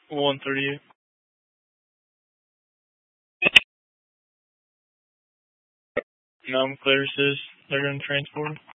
138. No, I'm clear, sis. They're going to transport him.